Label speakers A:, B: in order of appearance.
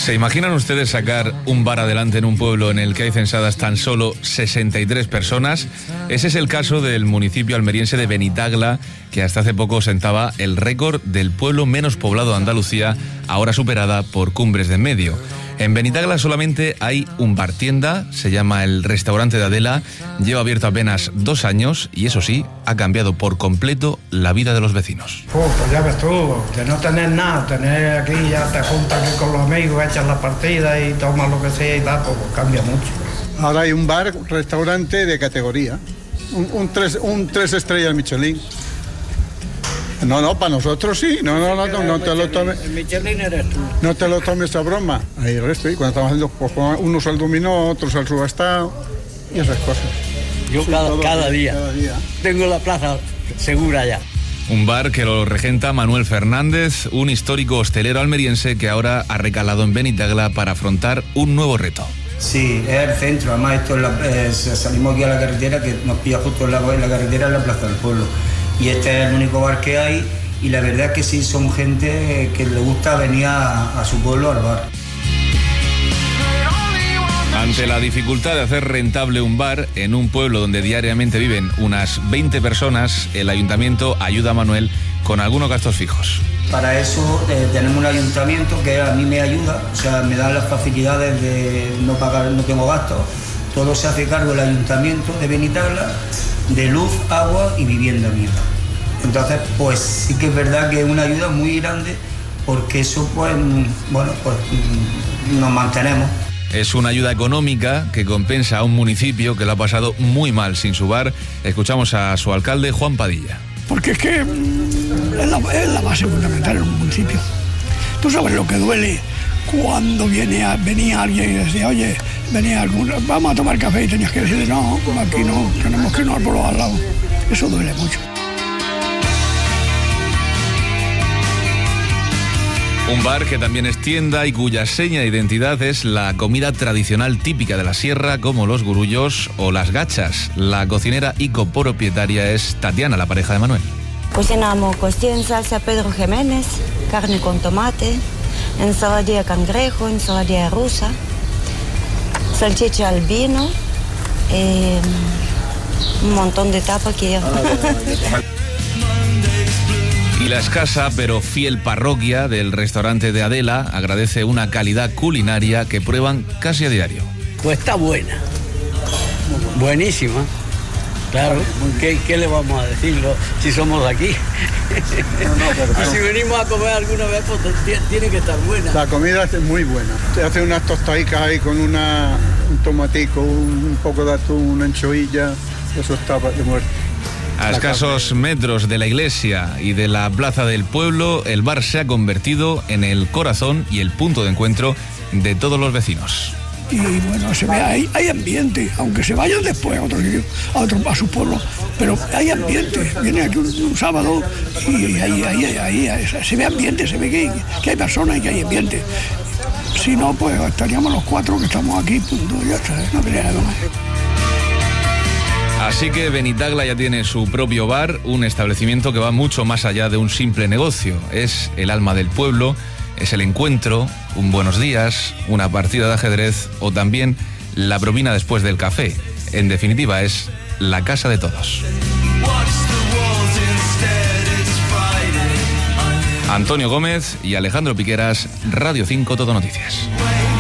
A: ¿Se imaginan ustedes sacar un bar adelante en un pueblo en el que hay censadas tan solo 63 personas? Ese es el caso del municipio almeriense de Benitagla, que hasta hace poco ostentaba el récord del pueblo menos poblado de Andalucía, ahora superada por Cumbres de Enmedio. En Benitagla solamente hay un bar tienda, se llama el Restaurante de Adela, lleva abierto apenas 2 años y eso sí, ha cambiado por completo la vida de los vecinos.
B: Pues ya ves tú, de no tener nada, tener aquí ya te juntas aquí con los amigos, echas la partida y tomas lo que sea y tal, pues cambia mucho.
C: Ahora hay un bar, restaurante de categoría, un 3 estrellas Michelin. No, para nosotros sí, no te lo tomes.
B: El Michelin eres tú.
C: No te lo tomes a broma. Ahí el resto, y cuando estamos haciendo, pues unos al dominó, otros al subastado y esas cosas.
D: Yo sí, cada día tengo la plaza segura ya.
A: Un bar que lo regenta Manuel Fernández, un histórico hostelero almeriense que ahora ha recalado en Benitagla para afrontar un nuevo reto.
E: Sí, es el centro, además esto salimos aquí a la carretera, que nos pilla justo en la carretera en la Plaza del Pueblo. Y este es el único bar que hay y la verdad es que sí son gente que le gusta venir a su pueblo al bar.
A: Ante la dificultad de hacer rentable un bar en un pueblo donde diariamente viven unas 20 personas, el ayuntamiento ayuda a Manuel con algunos gastos fijos.
E: Para eso tenemos un ayuntamiento que a mí me ayuda, o sea, me dan las facilidades de no pagar, no tengo gastos. Todo se hace cargo del ayuntamiento de Benitagla, de luz, agua y vivienda mía. Entonces, pues sí que es verdad que es una ayuda muy grande porque eso, pues, bueno, pues nos mantenemos.
A: Es una ayuda económica que compensa a un municipio que lo ha pasado muy mal sin su bar. Escuchamos a su alcalde, Juan Padilla.
F: Porque es que es la base fundamental en un municipio. Tú sabes lo que duele cuando venía alguien y decía, oye, vamos a tomar café y tenías que decirle, no, aquí no, tenemos que irnos por los al lado. Eso duele mucho.
A: Un bar que también es tienda y cuya seña de identidad es la comida tradicional típica de la sierra, como los gurullos o las gachas. La cocinera y copropietaria es Tatiana, la pareja de Manuel.
G: Cocinamos costilla en salsa Pedro Jiménez, carne con tomate, ensaladilla cangrejo, ensaladilla rusa, salchicha al vino, un montón de tapas que...
A: Y la escasa pero fiel parroquia del restaurante de Adela agradece una calidad culinaria que prueban casi a diario.
D: Pues está buena, buenísima. Claro, ¿qué le vamos a decirlo si somos de aquí? Y si venimos a comer alguna vez, pues tiene que estar buena.
C: La comida es muy buena. Se hace unas tostadicas ahí con un tomatico, un poco de atún, una anchoilla, eso está de muerte.
A: A escasos metros de la iglesia y de la plaza del pueblo, el bar se ha convertido en el corazón y el punto de encuentro de todos los vecinos.
F: Y bueno, se ve, hay ambiente, aunque se vayan después a su pueblo, pero hay ambiente. Viene aquí un sábado y ahí se ve ambiente, se ve que hay personas y que hay ambiente. Si no, pues estaríamos los 4 que estamos aquí, punto, ya está, no quería nada más.
A: Así que Benitagla ya tiene su propio bar, un establecimiento que va mucho más allá de un simple negocio. Es el alma del pueblo, es el encuentro, un buenos días, una partida de ajedrez o también la propina después del café. En definitiva, es la casa de todos. Antonio Gómez y Alejandro Piqueras, Radio 5 Todo Noticias.